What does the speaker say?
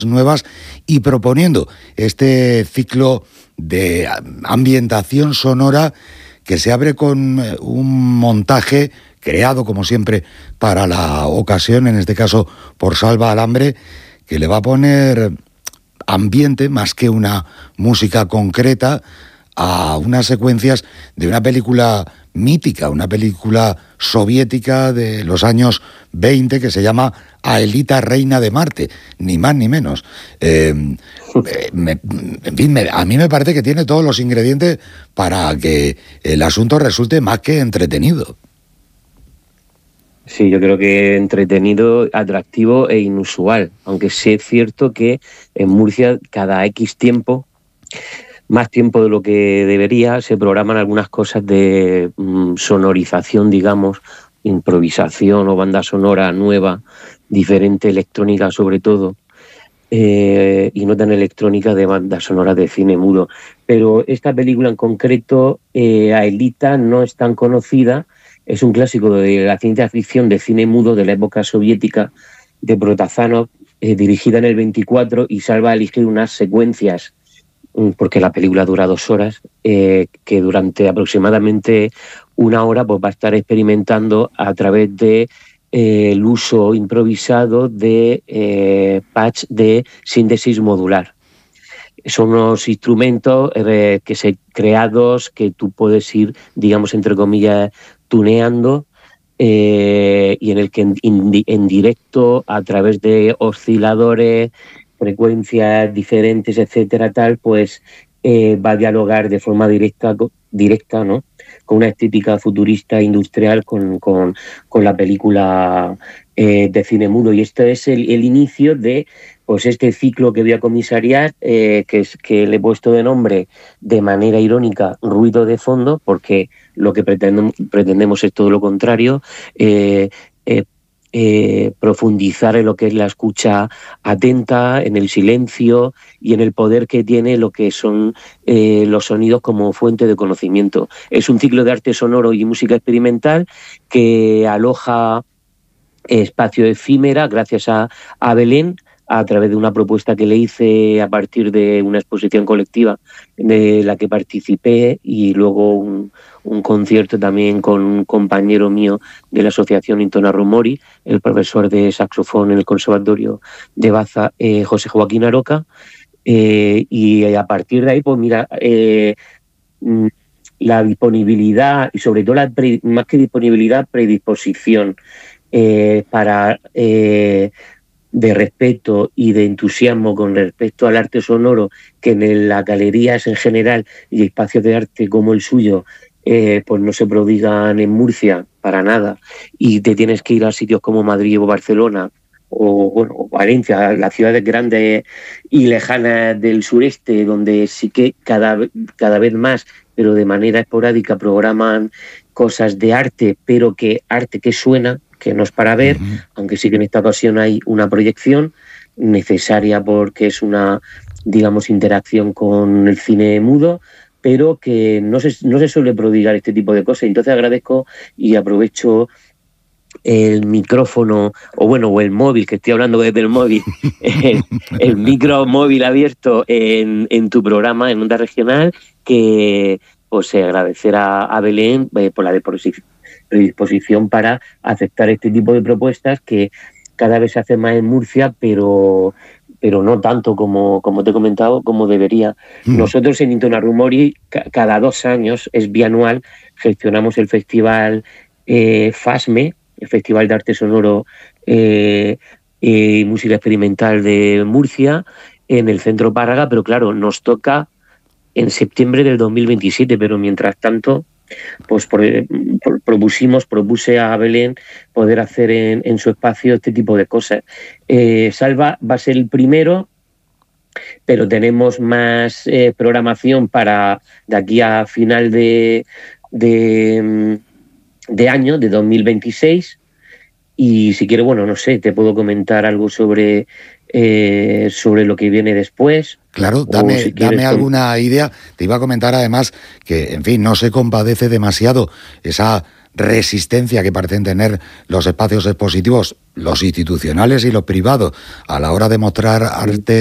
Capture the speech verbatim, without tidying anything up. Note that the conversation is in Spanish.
nuevas y proponiendo este ciclo de ambientación sonora que se abre con un montaje creado, como siempre, para la ocasión, en este caso por Salva Alambre, que le va a poner ambiente, más que una música concreta, a unas secuencias de una película mítica, una película soviética de los años veinte que se llama Aelita, Reina de Marte, ni más ni menos. Eh, me, en fin, me, a mí me parece que tiene todos los ingredientes para que el asunto resulte más que entretenido. Sí, yo creo que entretenido, atractivo e inusual, aunque sí es cierto que en Murcia cada X tiempo, más tiempo de lo que debería, se programan algunas cosas de mm, sonorización, digamos, improvisación o banda sonora nueva, diferente, electrónica sobre todo, eh, y no tan electrónica de banda sonora de cine mudo. Pero esta película en concreto, eh, Aelita, no es tan conocida. Es un clásico de la ciencia ficción de cine mudo de la época soviética de Protazanov, eh, dirigida en el veinticuatro, y Salva a elegir unas secuencias, porque la película dura dos horas, eh, que durante aproximadamente una hora pues va a estar experimentando a través de eh, el uso improvisado de eh, patch de síntesis modular. Son unos instrumentos eh, que se creados que tú puedes ir, digamos, entre comillas, tuneando, eh, y en el que en, en, en directo, a través de osciladores, frecuencias diferentes, etcétera, tal, pues eh, va a dialogar de forma directa, directa, ¿no?, con una estética futurista industrial con, con, con la película eh, de cine mudo. Y este es el, el inicio de pues este ciclo que voy a comisariar, eh, que, es, que le he puesto de nombre, de manera irónica, Ruido de Fondo, porque lo que pretendemos, pretendemos es todo lo contrario, eh, eh, eh, profundizar en lo que es la escucha atenta, en el silencio y en el poder que tiene lo que son eh, los sonidos como fuente de conocimiento. Es un ciclo de arte sonoro y música experimental que aloja espacio efímera gracias a, a Belén, a través de una propuesta que le hice a partir de una exposición colectiva de la que participé, y luego un, un concierto también con un compañero mío de la asociación Intonarru Mori, el profesor de saxofón en el Conservatorio de Baza, eh, José Joaquín Aroca, eh, y a partir de ahí, pues mira, eh, la disponibilidad y sobre todo la pre, más que disponibilidad, predisposición eh, para... Eh, de respeto y de entusiasmo con respecto al arte sonoro, que en las galerías en general y espacios de arte como el suyo eh, pues no se prodigan en Murcia para nada, y te tienes que ir a sitios como Madrid o Barcelona o, bueno, o Valencia, las ciudades grandes y lejanas del sureste, donde sí que cada, cada vez más, pero de manera esporádica, programan cosas de arte, pero que arte que suena, que no es para ver, uh-huh. aunque sí que en esta ocasión hay una proyección necesaria porque es una, digamos, interacción con el cine mudo, pero que no se, no se suele prodigar este tipo de cosas. Entonces agradezco y aprovecho el micrófono, o bueno, o el móvil, que estoy hablando desde el móvil, el, el micro móvil abierto en, en tu programa, en Onda Regional, que pues agradecer a, a Belén eh, por la disposición predisposición para aceptar este tipo de propuestas, que cada vez se hace más en Murcia, pero, pero no tanto como, como te he comentado, como debería. Mm. Nosotros en Intonarru Mori, ca- cada dos años, es bianual, gestionamos el festival eh, FASME, el Festival de Arte Sonoro eh, y Música Experimental de Murcia, en el Centro Párraga, pero claro, nos toca en septiembre del dos mil veintisiete, pero mientras tanto pues por, por, propusimos, propuse a Belén poder hacer en, en su espacio este tipo de cosas. Eh, Salva va a ser el primero, pero tenemos más eh, programación para de aquí a final de, de, de año, de dos mil veintiséis, y si quieres, bueno, no sé, te puedo comentar algo sobre, eh, sobre lo que viene después. Claro, dame, si dame alguna idea. Te iba a comentar además que, en fin, no se compadece demasiado esa resistencia que parecen tener los espacios expositivos, los institucionales y los privados, a la hora de mostrar arte